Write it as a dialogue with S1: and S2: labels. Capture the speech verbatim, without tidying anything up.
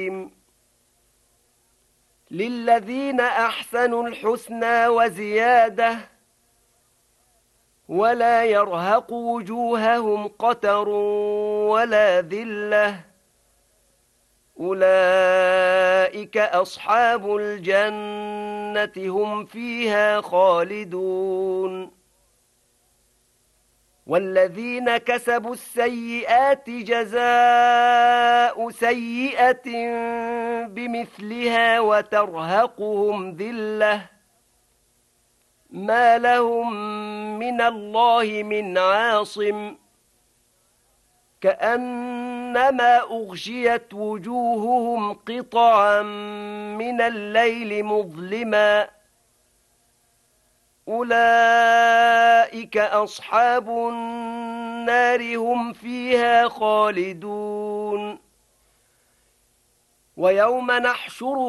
S1: للذين أحسنوا الحسنى وزيادة ولا يرهق وجوههم قتر ولا ذلة أولئك أصحاب الجنة هم فيها خالدون والذين كسبوا السيئات جزاء سيئة بمثلها وترهقهم ذلة ما لهم من الله من عاصم كأنما أغشيت وجوههم قطعا من الليل مظلما أولئك أصحاب النار هم فيها خالدون ويوم نحشرهم